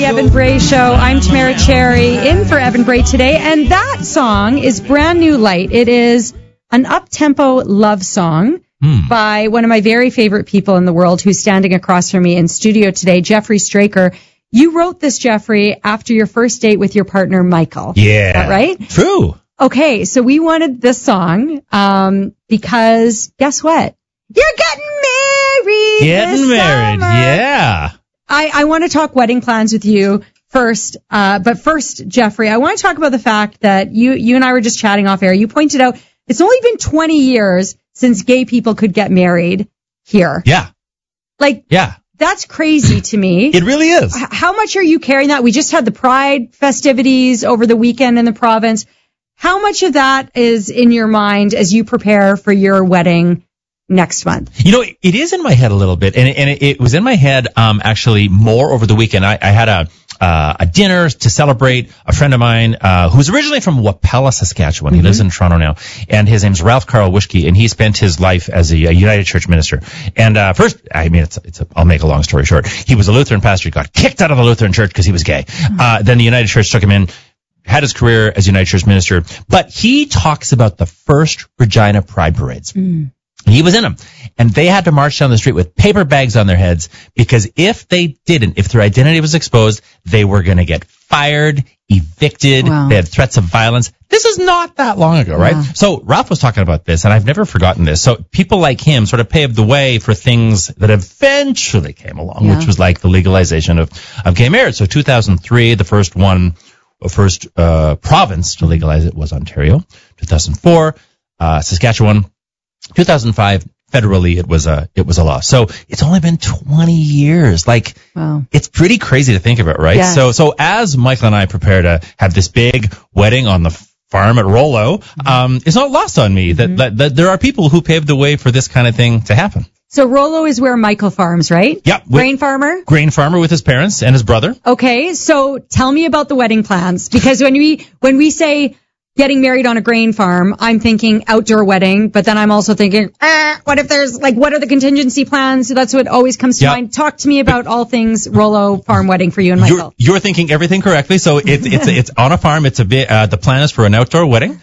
the Evan Bray Show. I'm Tamara Cherry, in for Evan Bray today, and that song is Brand New Light. It is an up-tempo love song by one of my very favorite people in the world who's standing across from me in studio today, Jeffrey Straker. You wrote this, Jeffrey, after your first date with your partner, Michael. Yeah. Is that right? True. Okay, so we wanted this song because guess what? You're getting married. Getting married, summer. yeah. I want to talk wedding plans with you first. But first, Jeffrey, I want to talk about the fact that you and I were just chatting off air. You pointed out it's only been 20 years since gay people could get married here. Yeah. Yeah. That's crazy to me. It really is. How much are you carrying that? We just had the Pride festivities over the weekend in the province. How much of that is in your mind as you prepare for your wedding next month? You know, it is in my head a little bit, and it was in my head actually more over the weekend. I had a dinner to celebrate a friend of mine who's originally from Wapella, Saskatchewan. He lives in Toronto now, and his name's Ralph Carl Wischke, and he spent his life as a United Church minister. And first, I mean, I'll make a long story short. He was a Lutheran pastor. He got kicked out of the Lutheran Church because he was gay. Then the United Church took him in. Had his career as United Church minister, but he talks about the first Regina Pride parades. He was in them, and they had to march down the street with paper bags on their heads because if they didn't, if their identity was exposed, they were going to get fired, evicted. Wow. They had threats of violence. This is not that long ago, right? Wow. So Ralph was talking about this, and I've never forgotten this. So people like him sort of paved the way for things that eventually came along, which was like the legalization of gay marriage. So 2003, the first province to legalize it was Ontario. 2004, Saskatchewan. 2005, federally, it was a law. So it's only been 20 years. Like, It's pretty crazy to think about, right? Yeah. So as Michael and I prepare to have this big wedding on the farm at Rollo, it's not lost on me that there are people who paved the way for this kind of thing to happen. So Rollo is where Michael farms, right? Yep. Grain farmer? Grain farmer with his parents and his brother. Okay, so tell me about the wedding plans, because when we say getting married on a grain farm, I'm thinking outdoor wedding, but then I'm also thinking, what if there's what are the contingency plans? So that's what always comes to mind. Talk to me about all things Rollo farm wedding for you and Michael. You're thinking everything correctly. So it's on a farm. It's the plan is for an outdoor wedding.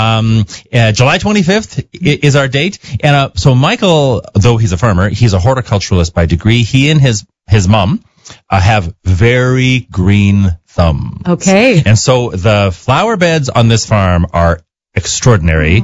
July 25th is our date. And so Michael, though he's a farmer, he's a horticulturalist by degree. He and his mom have very green thumbs. Okay. And so the flower beds on this farm are extraordinary.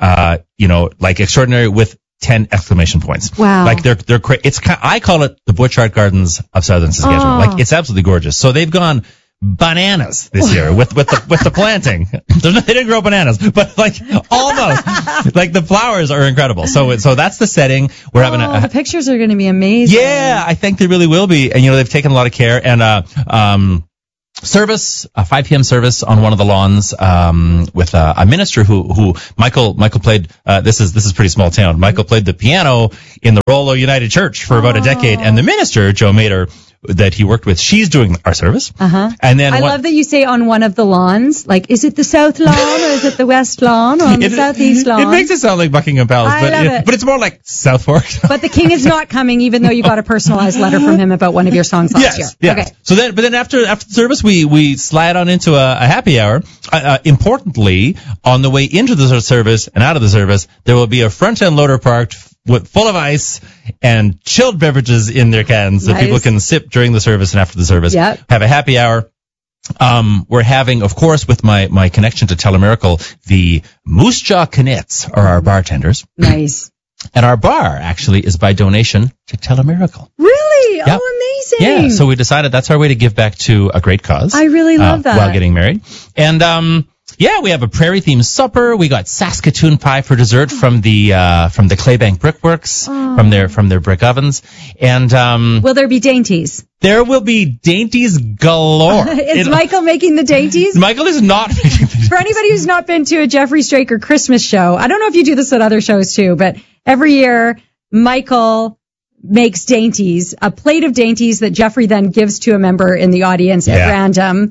Extraordinary with 10 exclamation points. Wow. Like they're I call it the Butchart Gardens of Southern Saskatchewan. Like it's absolutely gorgeous. So they've gone bananas this year with the planting. They didn't grow bananas, but almost. Like the flowers are incredible. So that's the setting. We're having the pictures are going to be amazing. Yeah, I think they really will be. And they've taken a lot of care, and service, a 5 p.m. service on one of the lawns, with a minister who Michael played, this is pretty small town. Michael played the piano in the Rollo United Church for about a decade, and the minister, Joe Mader, that he worked with, she's doing our service. And then I love that you say on one of the lawns. Like, is it the south lawn or is it the west lawn or the southeast lawn? It makes it sound like Buckingham Palace, but it's more like South Fork. But the king is not coming, even though you got a personalized letter from him about one of your songs last year. Yeah. Okay. So then after the service, we slide on into a happy hour. Importantly, on the way into the service and out of the service, there will be a front end loader parked full of ice and chilled beverages in their cans that people can sip during the service and after the service. Yep. Have a happy hour. We're having, of course, with my connection to Telemiracle, the Moose Jaw Knits are our bartenders. Nice. And our bar actually is by donation to Telemiracle. Really? Yep. Oh, amazing. Yeah. So we decided that's our way to give back to a great cause. I really love that. While getting married. And, we have a prairie-themed supper. We got Saskatoon pie for dessert from the Claybank Brickworks, from their brick ovens. And, will there be dainties? There will be dainties galore. Is Michael making the dainties? Michael is not making the dainties. For anybody who's not been to a Jeffrey Straker Christmas show, I don't know if you do this at other shows too, but every year Michael makes dainties, a plate of dainties that Jeffrey then gives to a member in the audience at random.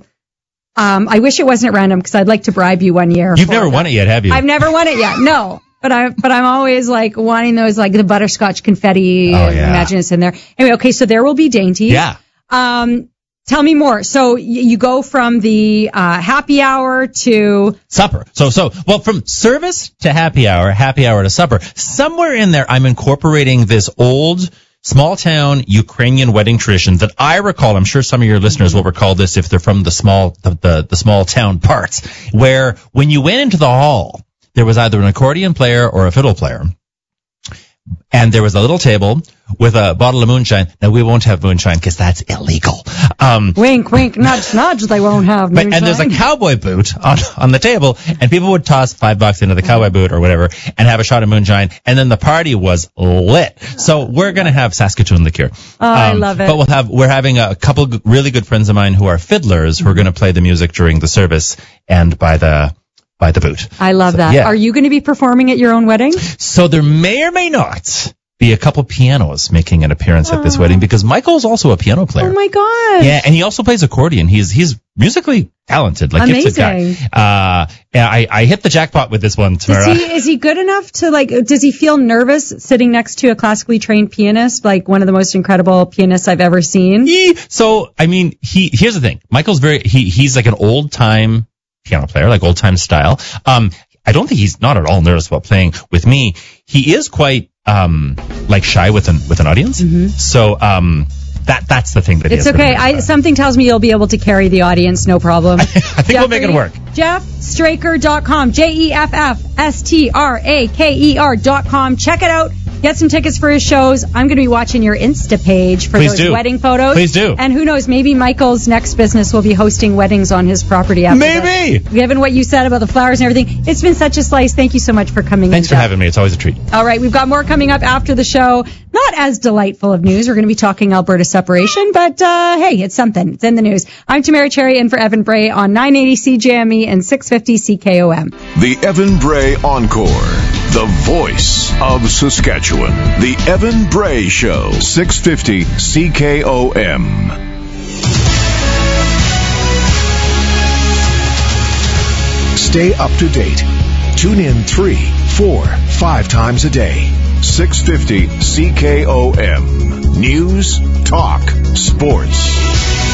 I wish it wasn't at random because I'd like to bribe you one year. You've never won it yet, have you? I've never won it yet. No. But I'm always wanting those the butterscotch confetti. Imagine it's in there. Anyway, okay, so there will be dainties. Yeah. Tell me more. So you go from the happy hour to supper. Well, from service to happy hour to supper. Somewhere in there, I'm incorporating this old small town Ukrainian wedding tradition that I recall. I'm sure some of your listeners will recall this if they're from the small town parts, where when you went into the hall, there was either an accordion player or a fiddle player. And there was a little table with a bottle of moonshine. Now, we won't have moonshine because that's illegal. Wink, wink, nudge, nudge, they won't have moonshine. And there's a cowboy boot on the table, and people would toss $5 into the cowboy boot or whatever and have a shot of moonshine, and then the party was lit. So we're going to have Saskatoon liqueur. Oh, I love it. But we're having a couple really good friends of mine who are fiddlers who are going to play the music during the service and by the boot. I love that. Yeah. Are you going to be performing at your own wedding? So there may or may not be a couple pianos making an appearance at this wedding because Michael's also a piano player. Oh my gosh. Yeah, and he also plays accordion. He's musically talented, like gifted guy. I hit the jackpot with this one, Tamara. Is he good enough to does he feel nervous sitting next to a classically trained pianist, like one of the most incredible pianists I've ever seen? So, I mean, here's the thing. Michael's he's like an old time piano player, like old time style. I don't think he's not at all nervous about playing with me. He is quite shy with an audience. Mm-hmm. So that's the thing that it's okay. Something tells me you'll be able to carry the audience, no problem. I think we'll make it work. JeffStraker.com, JeffStraker.com. Check it out. Get some tickets for his shows. I'm going to be watching your Insta page for those wedding photos. Please do. And who knows, maybe Michael's next business will be hosting weddings on his property after maybe. Given what you said about the flowers and everything. It's been such a slice. Thank you so much for coming in. Thanks for having me. It's always a treat. All right, we've got more coming up after the show. Not as delightful of news. We're going to be talking Alberta separation, but hey, it's something. It's in the news. I'm Tamara Cherry in for Evan Bray on 980 CJME and 650 CKOM. The Evan Bray Encore. The voice of Saskatchewan. The Evan Bray Show. 650 CKOM. Stay up to date. Tune in 3, 4, 5 times a day. 650 CKOM. News, talk, sports.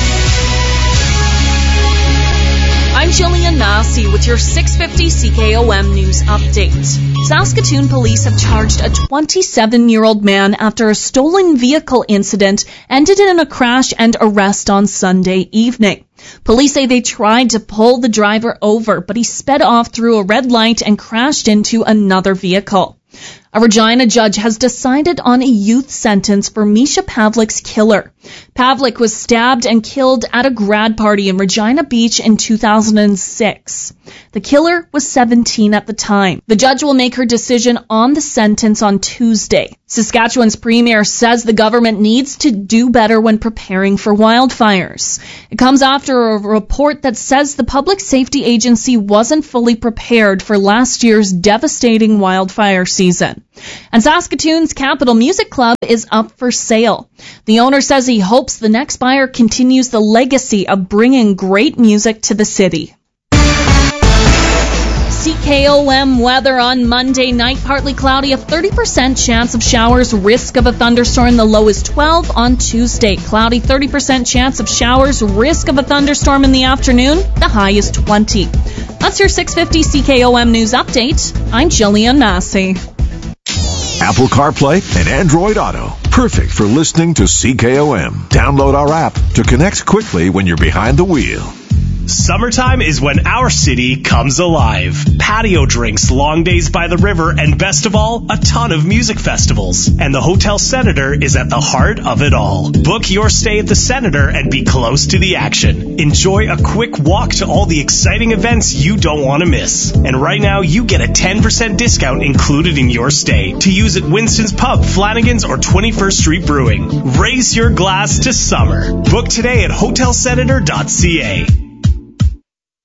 I'm Jillian Massey with your 650 CKOM News Update. Saskatoon police have charged a 27-year-old man after a stolen vehicle incident ended in a crash and arrest on Sunday evening. Police say they tried to pull the driver over, but he sped off through a red light and crashed into another vehicle. A Regina judge has decided on a youth sentence for Misha Pavlik's killer. Pavlik was stabbed and killed at a grad party in Regina Beach in 2006. The killer was 17 at the time. The judge will make her decision on the sentence on Tuesday. Saskatchewan's premier says the government needs to do better when preparing for wildfires. It comes after a report that says the Public Safety Agency wasn't fully prepared for last year's devastating wildfire season. And Saskatoon's Capital Music Club is up for sale. The owner says he hopes the next buyer continues the legacy of bringing great music to the city. CKOM weather on Monday night, partly cloudy, a 30% chance of showers, risk of a thunderstorm, the low is 12. On Tuesday, cloudy, 30% chance of showers, risk of a thunderstorm in the afternoon, the high is 20. That's your 650 CKOM News Update. I'm Jillian Massey. Apple CarPlay and Android Auto. Perfect for listening to CKOM. Download our app to connect quickly when you're behind the wheel. Summertime is when our city comes alive. Patio drinks, long days by the river, and best of all, a ton of music festivals. And the Hotel Senator is at the heart of it all. Book your stay at the Senator and be close to the action. Enjoy a quick walk to all the exciting events you don't want to miss. And right now, you get a 10% discount included in your stay to use at Winston's Pub, Flanagan's, or 21st Street Brewing. Raise your glass to summer. Book today at hotelsenator.ca.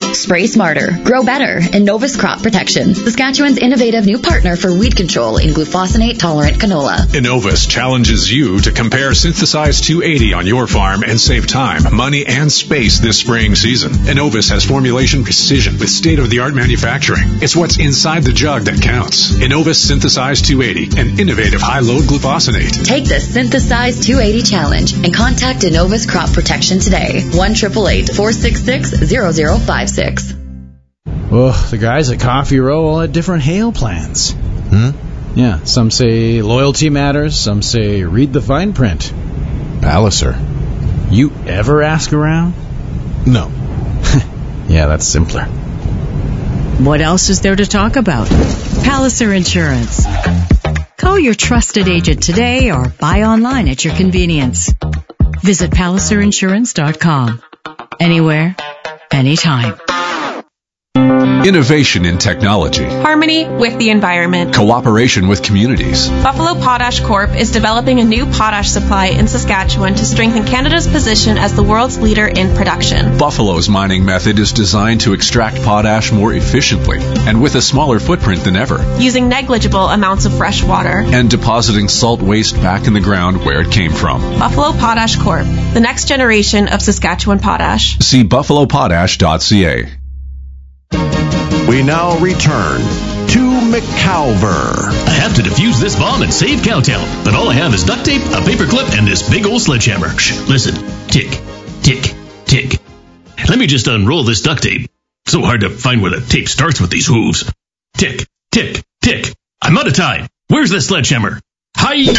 Spray smarter, grow better, Innovus Crop Protection, Saskatchewan's innovative new partner for weed control in glufosinate-tolerant canola. Innovus challenges you to compare Synthesize 280 on your farm and save time, money, and space this spraying season. Innovus has formulation precision with state-of-the-art manufacturing. It's what's inside the jug that counts. Innovus Synthesize 280, an innovative high-load glufosinate. Take the Synthesize 280 challenge and contact Innovus Crop Protection today. 1-888-466-0056. Oh, the guys at Coffee Row all had different hail plans. Yeah, some say loyalty matters, some say read the fine print. Palliser. You ever ask around? No. Yeah, that's simpler. What else is there to talk about? Palliser Insurance. Call your trusted agent today or buy online at your convenience. Visit PalliserInsurance.com. Anywhere, anytime. Innovation in technology. Harmony with the environment. Cooperation with communities. Buffalo Potash Corp. is developing a new potash supply in Saskatchewan to strengthen Canada's position as the world's leader in production. Buffalo's mining method is designed to extract potash more efficiently and with a smaller footprint than ever. Using negligible amounts of fresh water. And depositing salt waste back in the ground where it came from. Buffalo Potash Corp. The next generation of Saskatchewan potash. See buffalopotash.ca. We now return to McCalver. I have to defuse this bomb and save Cowtown, but all I have is duct tape, a paper clip, and this big old sledgehammer. Shh, listen. Tick, tick, tick. Let me just unroll this duct tape. So hard to find where the tape starts with these hooves. Tick, tick, tick. I'm out of time. Where's the sledgehammer? Hi!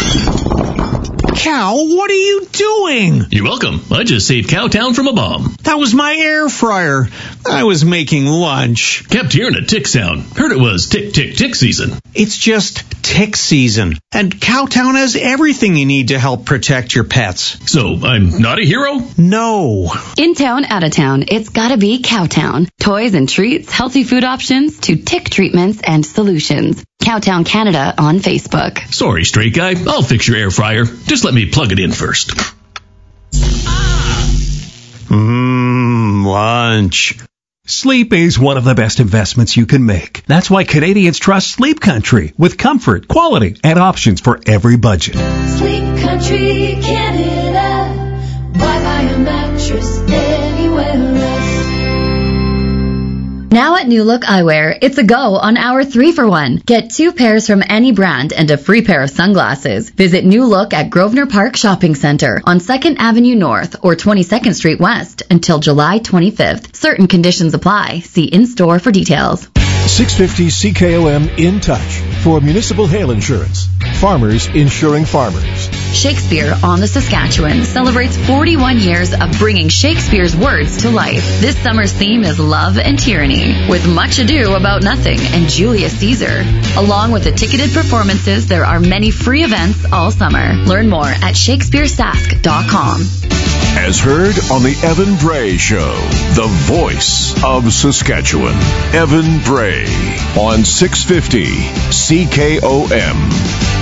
Cal, what are you doing? You're welcome. I just saved Cowtown from a bomb. That was my air fryer. I was making lunch. Kept hearing a tick sound. Heard it was tick, tick, tick season. It's just tick season. And Cowtown has everything you need to help protect your pets. So I'm not a hero? No. In town, out of town, it's gotta be Cowtown. Toys and treats, healthy food options, to tick treatments and solutions. Cowtown Canada on Facebook. Sorry, straight guy. I'll fix your air fryer. Just let me plug it in first. Lunch. Sleep is one of the best investments you can make. That's why Canadians trust Sleep Country with comfort, quality, and options for every budget. Sleep Country Canada. Why buy a mattress anywhere else? Now at New Look Eyewear, it's a go on our 3-for-1. Get 2 pairs from any brand and a free pair of sunglasses. Visit New Look at Grosvenor Park Shopping Centre on 2nd Avenue North or 22nd Street West until July 25th. Certain conditions apply. See in-store for details. 650 CKOM In Touch for municipal hail insurance. Farmers insuring farmers. Shakespeare on the Saskatchewan celebrates 41 years of bringing Shakespeare's words to life. This summer's theme is love and tyranny, with Much Ado About Nothing and Julius Caesar. Along with the ticketed performances, there are many free events all summer. Learn more at shakespearesask.com. As heard on the Evan Bray Show, the voice of Saskatchewan. Evan Bray on 650 CKOM.